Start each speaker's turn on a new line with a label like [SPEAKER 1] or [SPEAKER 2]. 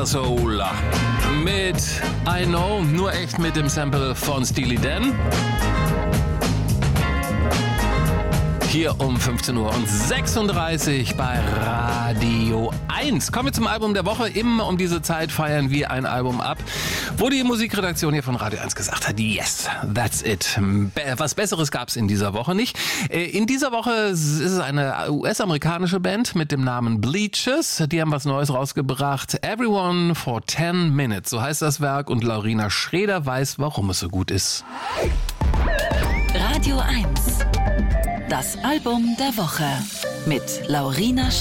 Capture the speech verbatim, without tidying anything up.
[SPEAKER 1] De La Soul mit I Know, nur echt mit dem Sample von Steely Dan. Hier um fünfzehn Uhr und sechsunddreißig bei Radio eins. Kommen wir zum Album der Woche. Immer um diese Zeit feiern wir ein Album ab, wo die Musikredaktion hier von Radio eins gesagt hat, yes, that's it. Was Besseres gab es in dieser Woche nicht. In dieser Woche ist es eine U S-amerikanische Band mit dem Namen Bleachers. Die haben was Neues rausgebracht. Everyone for ten minutes, so heißt das Werk. Und Laurina Schreder weiß, warum es so gut ist.
[SPEAKER 2] Radio eins. Das Album der Woche mit Laurina Schreder.